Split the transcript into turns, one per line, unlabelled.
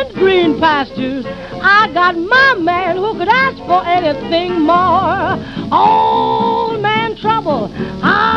and green pastures. I got my man who could ask for anything more. Oh,